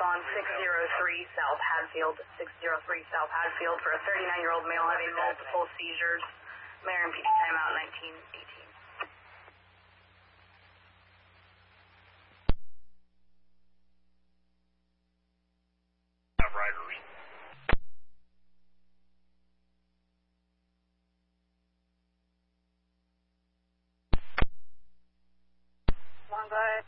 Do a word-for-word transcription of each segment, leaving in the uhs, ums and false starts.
on six oh three South Hadfield, six oh three South Hadfield for a thirty-nine-year-old male having multiple seizures. Mayor and P D timeout nineteen eighteen. Riders. Long go ahead.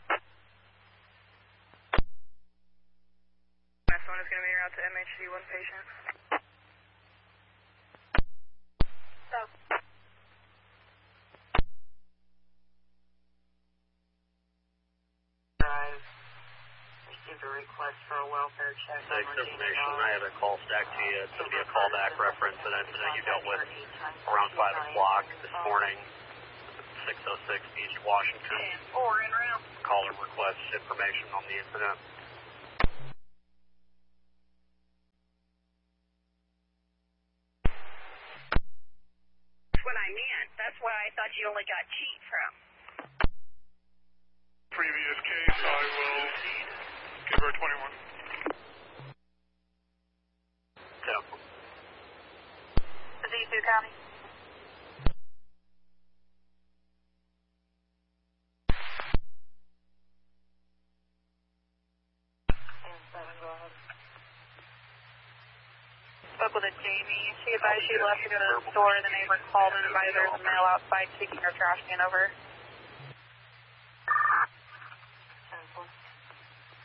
Next one is going to be around to M H C, one patient. So. Drive. Received a request for a welfare check. Thanks, information. I have a call stack to you. It's going to be a callback reference an incident you dealt with around five o'clock this morning, six oh six East Washington. Four in round. Caller requests information on the incident. That's what I meant. That's why I thought you only got cheat from. Previous case, I will give her twenty-one. Temple. Sioux County. Spoke with a Jamie. She advised she left to go to the store. The neighbor called and advised there was a male outside taking her trash can over.